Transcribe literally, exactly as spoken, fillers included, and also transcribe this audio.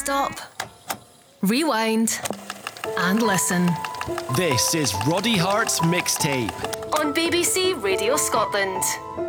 Stop. Rewind. And listen. This is Roddy Hart's Mixtape on B B C Radio Scotland.